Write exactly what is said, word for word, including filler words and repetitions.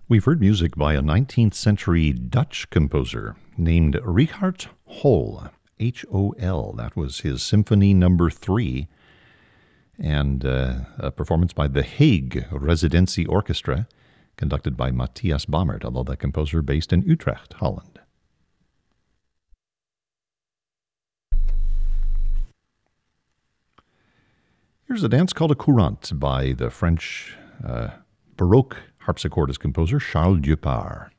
We've heard music by a nineteenth century Dutch composer named Richard Hol, H O L. That was his Symphony Number Three, and uh, a performance by the Hague Residency Orchestra, conducted by Matthias Bammert, although the composer based in Utrecht, Holland. Here's a dance called a courante by the French uh, Baroque harpsichordist composer Charles Dupart.